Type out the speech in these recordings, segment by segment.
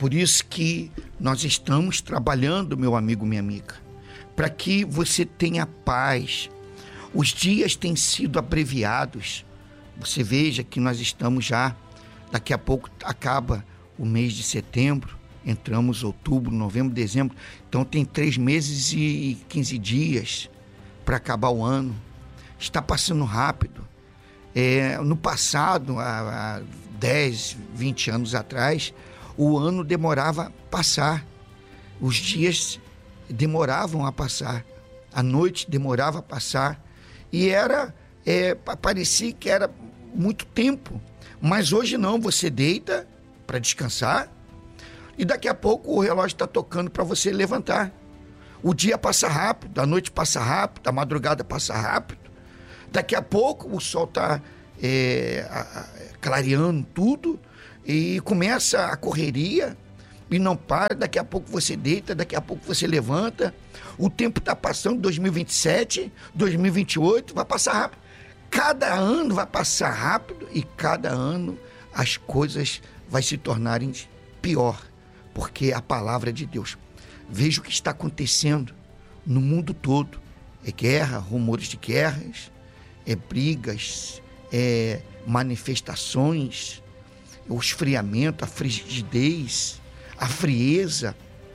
Por isso que nós estamos trabalhando, meu amigo, minha amiga, para que você tenha paz. Os dias têm sido abreviados. Você veja que nós estamos já, daqui a pouco acaba o mês de setembro, entramos outubro, novembro, dezembro, então tem 3 meses e 15 dias para acabar o ano. Está passando rápido. No passado, há 10, 20 anos atrás, o ano demorava a passar, os dias demoravam a passar, a noite demorava a passar, e parecia que era muito tempo, mas hoje não, você deita para descansar, e daqui a pouco o relógio está tocando para você levantar. O dia passa rápido, a noite passa rápido, a madrugada passa rápido, daqui a pouco o sol está clareando tudo, e começa a correria, e não para, daqui a pouco você deita, daqui a pouco você levanta, o tempo está passando, 2027, 2028, vai passar rápido. Cada ano vai passar rápido e cada ano as coisas vai se tornarem pior, porque a palavra é de Deus. Veja o que está acontecendo no mundo todo. É guerra, rumores de guerras, brigas, manifestações, o esfriamento, a frigidez, a frieza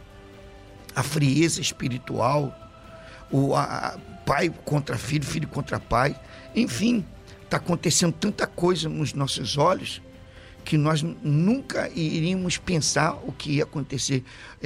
espiritual, pai contra filho, filho contra pai. Enfim, está acontecendo tanta coisa nos nossos olhos que nós nunca iríamos pensar o que ia acontecer.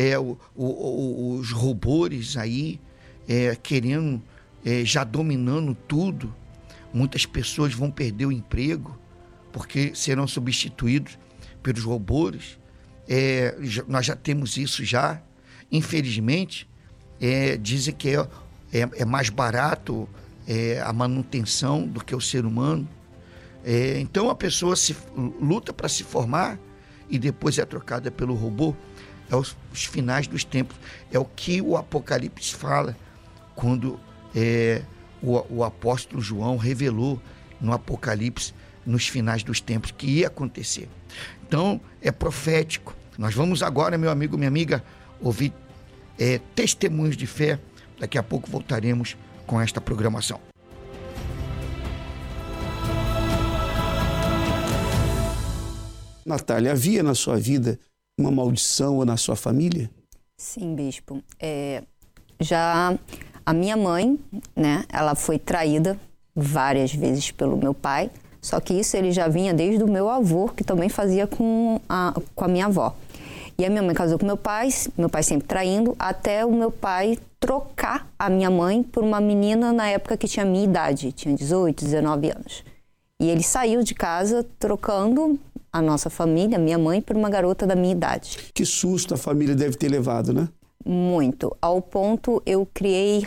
Os robôs aí querendo, já dominando tudo. Muitas pessoas vão perder o emprego porque serão substituídos pelos robôs. Nós já temos isso já. Infelizmente, dizem que é mais barato a manutenção do que o ser humano. Então a pessoa luta para se formar e depois é trocada pelo robô. É os finais dos tempos. É o que o Apocalipse fala quando o apóstolo João revelou no Apocalipse, nos finais dos tempos, que ia acontecer. Então é profético. Nós vamos agora, meu amigo, minha amiga, ouvir testemunhos de fé. Daqui a pouco voltaremos com esta programação. Natália, havia na sua vida uma maldição ou na sua família? Sim, bispo. Já a minha mãe, né, ela foi traída várias vezes pelo meu pai, só que isso ele já vinha desde o meu avô, que também fazia com a minha avó. E a minha mãe casou com meu pai sempre traindo, até o meu pai trocar a minha mãe por uma menina na época que tinha a minha idade, tinha 18, 19 anos. E ele saiu de casa trocando a nossa família, minha mãe, por uma garota da minha idade. Que susto a família deve ter levado, né? Muito. Ao ponto eu criei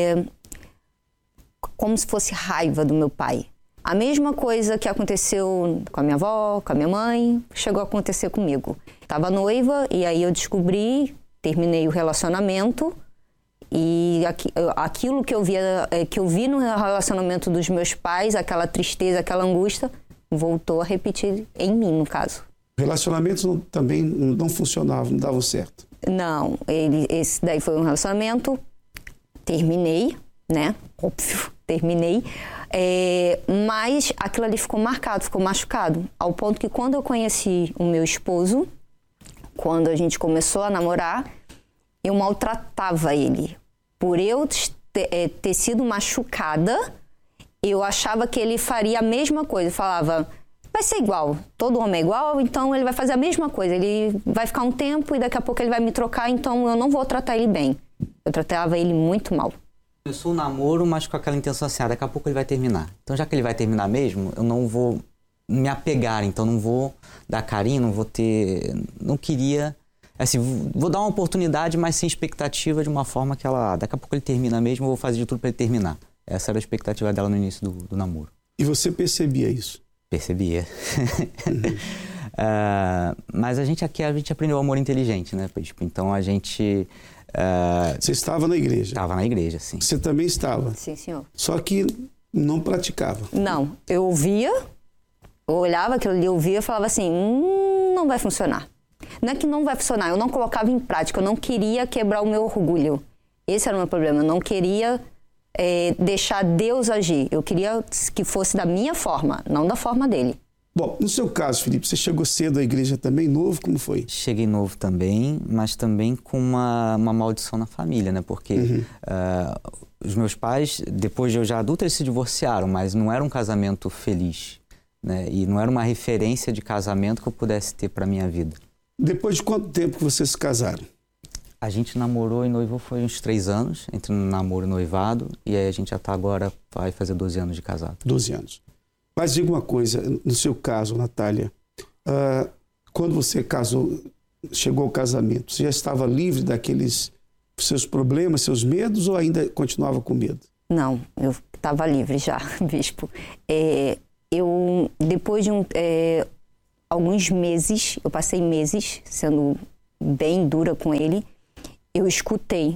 como se fosse raiva do meu pai. A mesma coisa que aconteceu com a minha avó, com a minha mãe, chegou a acontecer comigo. Estava noiva e aí eu descobri, terminei o relacionamento e aquilo que eu vi no relacionamento dos meus pais, aquela tristeza, aquela angústia, voltou a repetir em mim, no caso. Relacionamentos também não funcionavam, não davam certo? Não, esse daí foi um relacionamento, terminei, né? Óbvio, terminei. Mas aquilo ali ficou marcado, ficou machucado, ao ponto que quando eu conheci o meu esposo, quando a gente começou a namorar, eu maltratava ele. Por eu ter sido machucada, eu achava que ele faria a mesma coisa. Eu falava, vai ser igual, todo homem é igual, então ele vai fazer a mesma coisa. Ele vai ficar um tempo e daqui a pouco ele vai me trocar, então eu não vou tratar ele bem. Eu tratava ele muito mal. Começou o namoro, mas com aquela intenção assim, daqui a pouco ele vai terminar. Então já que ele vai terminar mesmo, eu não vou me apegar, então não vou dar carinho, não queria, assim, vou dar uma oportunidade, mas sem expectativa, de uma forma que daqui a pouco ele termina mesmo, eu vou fazer de tudo para ele terminar. Essa era a expectativa dela no início do namoro. E você percebia isso? Percebia. Mas a gente aprendeu o amor inteligente, né? Tipo, então a gente... Você estava na igreja? Estava na igreja, sim. Você também estava? Sim, senhor. Só que não praticava? Não, eu olhava aquilo ali, eu ouvia e falava assim, não vai funcionar. Não é que não vai funcionar, eu não colocava em prática, eu não queria quebrar o meu orgulho. Esse era o meu problema, eu não queria deixar Deus agir. Eu queria que fosse da minha forma, não da forma dele. Bom, no seu caso, Felipe, você chegou cedo à igreja também, novo, como foi? Cheguei novo também, mas também com uma maldição na família, né? Porque os meus pais, depois de eu já adulto, eles se divorciaram, mas não era um casamento feliz, né? E não era uma referência de casamento que eu pudesse ter para minha vida. Depois de quanto tempo que vocês se casaram? A gente namorou e noivou foi uns 3 anos, entre namoro e noivado, e aí a gente já está agora, vai fazer 12 anos de casado. 12 anos. Mas diga uma coisa, no seu caso, Natália, quando você casou, chegou ao casamento, você já estava livre daqueles seus problemas, seus medos, ou ainda continuava com medo? Não, eu estava livre já, bispo. Eu, depois de alguns meses, eu passei meses sendo bem dura com ele, eu escutei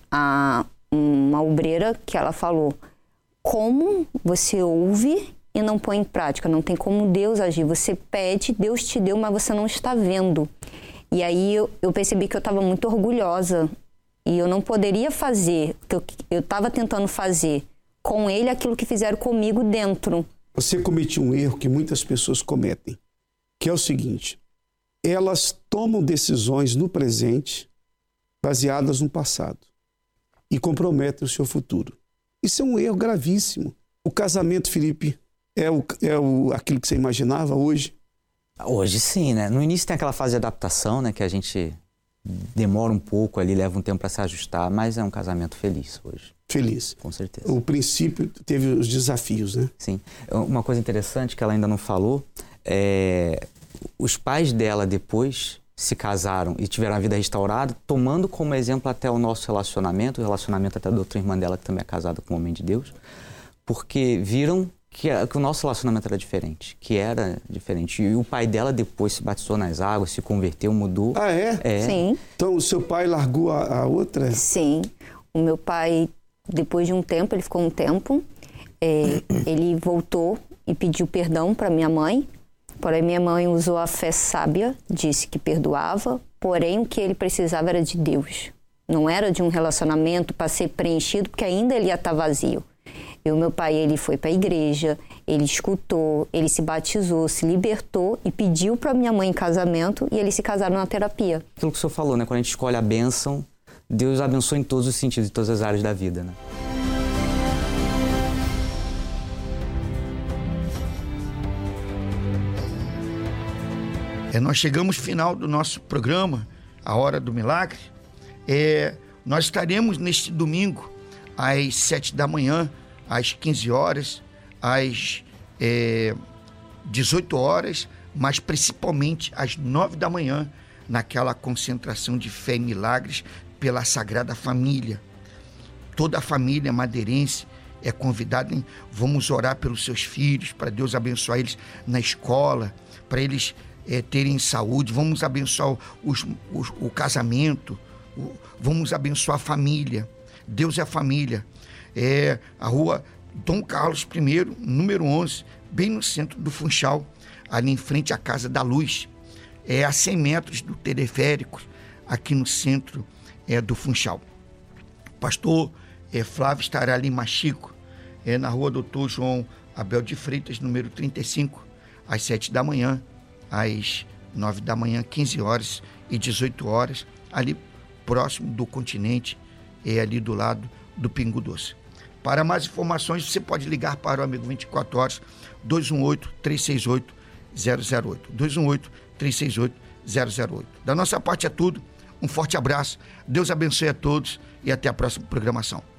uma obreira que ela falou: como você ouve e não põe em prática, não tem como Deus agir, você pede, Deus te deu, mas você não está vendo. E aí eu percebi que eu estava muito orgulhosa e eu não poderia fazer, eu estava tentando fazer com ele aquilo que fizeram comigo dentro. Você cometeu um erro que muitas pessoas cometem, que é o seguinte: elas tomam decisões no presente baseadas no passado e comprometem o seu futuro. Isso é um erro gravíssimo. O casamento, Felipe, é aquilo que você imaginava hoje? Hoje sim, né? No início tem aquela fase de adaptação, né? Que a gente demora um pouco ali, leva um tempo para se ajustar, mas é um casamento feliz hoje. Feliz. Com certeza. O princípio teve os desafios, né? Sim. Uma coisa interessante que ela ainda não falou, os pais dela depois se casaram e tiveram a vida restaurada, tomando como exemplo até o nosso relacionamento, o relacionamento até da outra irmã dela, que também é casada com um homem de Deus, porque viram que o nosso relacionamento era diferente, E o pai dela depois se batizou nas águas, se converteu, mudou. Ah, é? Sim. Então o seu pai largou a outra? Sim. O meu pai, depois de um tempo, ele ficou um tempo, ele voltou e pediu perdão para minha mãe. Porém, minha mãe usou a fé sábia, disse que perdoava, porém o que ele precisava era de Deus. Não era de um relacionamento para ser preenchido, porque ainda ele ia estar vazio. E o meu pai, ele foi para a igreja, ele escutou, ele se batizou, se libertou e pediu para minha mãe em casamento, e eles se casaram na terapia. Aquilo que o senhor falou, né? Quando a gente escolhe a bênção, Deus abençoa em todos os sentidos, em todas as áreas da vida, né? Nós chegamos ao final do nosso programa, A Hora do Milagre. Nós estaremos neste domingo, às 7 da manhã, às 15 horas, às 18 horas, mas principalmente às 9 da manhã, naquela concentração de fé e milagres pela Sagrada Família. Toda a família madeirense é convidada, vamos orar pelos seus filhos, para Deus abençoar eles na escola, para eles terem saúde, vamos abençoar o casamento, vamos abençoar a família. Deus é a família. A rua Dom Carlos I, número 11, bem no centro do Funchal, ali em frente à Casa da Luz. A 100 metros do teleférico, aqui no centro do Funchal. O pastor Flávio estará ali em Machico, na rua Doutor João Abel de Freitas, número 35, às 7 da manhã, às 9 da manhã, 15 horas e 18 horas, ali próximo do Continente, ali do lado do Pingo Doce. Para mais informações, você pode ligar para o Amigo 24 Horas, 218-368-008. 218-368-008. Da nossa parte é tudo. Um forte abraço. Deus abençoe a todos e até a próxima programação.